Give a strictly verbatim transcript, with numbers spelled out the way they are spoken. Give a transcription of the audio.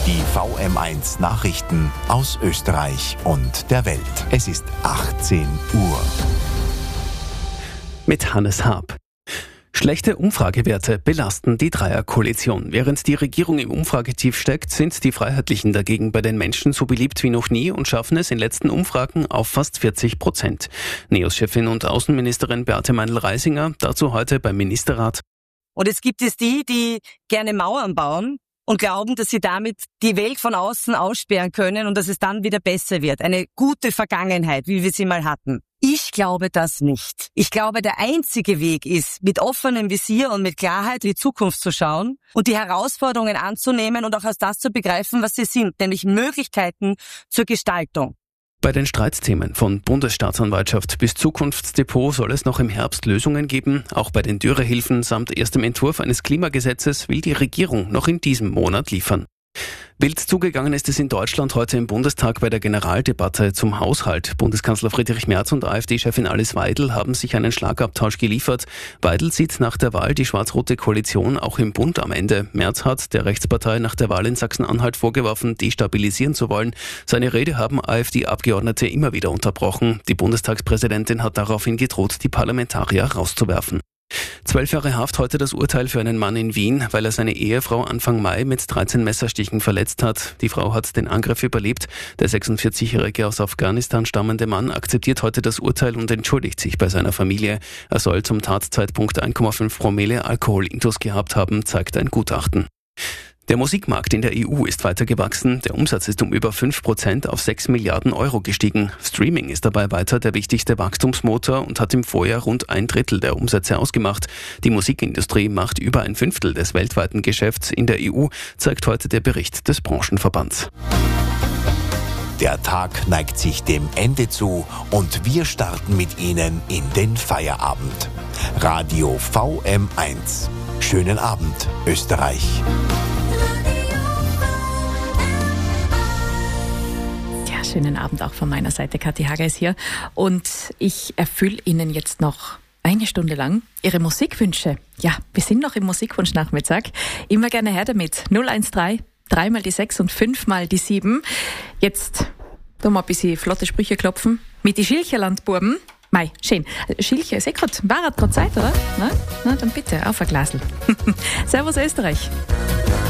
Die V M eins Nachrichten aus Österreich und der Welt. Es ist achtzehn Uhr. Mit Hannes Haab. Schlechte Umfragewerte belasten die Dreierkoalition. Während die Regierung im Umfragetief steckt, sind die Freiheitlichen dagegen bei den Menschen so beliebt wie noch nie und schaffen es in letzten Umfragen auf fast vierzig Prozent. NEOS-Chefin und Außenministerin Beate Meindl-Reisinger dazu heute beim Ministerrat. Und es gibt es die, die gerne Mauern bauen und glauben, dass sie damit die Welt von außen aussperren können und dass es dann wieder besser wird. Eine gute Vergangenheit, wie wir sie mal hatten. Ich glaube das nicht. Ich glaube, der einzige Weg ist, mit offenem Visier und mit Klarheit in die Zukunft zu schauen und die Herausforderungen anzunehmen und auch als das zu begreifen, was sie sind, nämlich Möglichkeiten zur Gestaltung. Bei den Streitthemen von Bundesstaatsanwaltschaft bis Zukunftsdepot soll es noch im Herbst Lösungen geben. Auch bei den Dürrehilfen samt erstem Entwurf eines Klimagesetzes will die Regierung noch in diesem Monat liefern. Wild zugegangen ist es in Deutschland heute im Bundestag bei der Generaldebatte zum Haushalt. Bundeskanzler Friedrich Merz und AfD-Chefin Alice Weidel haben sich einen Schlagabtausch geliefert. Weidel sieht nach der Wahl die schwarz-rote Koalition auch im Bund am Ende. Merz hat der Rechtspartei nach der Wahl in Sachsen-Anhalt vorgeworfen, destabilisieren zu wollen. Seine Rede haben AfD-Abgeordnete immer wieder unterbrochen. Die Bundestagspräsidentin hat daraufhin gedroht, die Parlamentarier rauszuwerfen. Zwölf Jahre Haft heute das Urteil für einen Mann in Wien, weil er seine Ehefrau Anfang Mai mit dreizehn Messerstichen verletzt hat. Die Frau hat den Angriff überlebt. Der sechsundvierzigjährige aus Afghanistan stammende Mann akzeptiert heute das Urteil und entschuldigt sich bei seiner Familie. Er soll zum Tatzeitpunkt eins Komma fünf Promille Alkoholintus gehabt haben, zeigt ein Gutachten. Der Musikmarkt in der E U ist weiter gewachsen. Der Umsatz ist um über fünf Prozent auf sechs Milliarden Euro gestiegen. Streaming ist dabei weiter der wichtigste Wachstumsmotor und hat im Vorjahr rund ein Drittel der Umsätze ausgemacht. Die Musikindustrie macht über ein Fünftel des weltweiten Geschäfts in der E U, zeigt heute der Bericht des Branchenverbands. Der Tag neigt sich dem Ende zu und wir starten mit Ihnen in den Feierabend. Radio V M eins. Schönen Abend, Österreich. Schönen Abend auch von meiner Seite. Kathi Hager ist hier und ich erfülle Ihnen jetzt noch eine Stunde lang Ihre Musikwünsche. Ja, wir sind noch im Musikwunschnachmittag. Immer gerne her damit. null eins drei, drei mal die sechs und fünf mal die sieben. Jetzt tun wir ein bisschen flotte Sprüche klopfen mit die Schilcherlandbuben. Mei, schön. Schilcher ist eh gerade, war gerade Zeit, oder? Na, na, dann bitte, auf ein Glasl. Servus Österreich.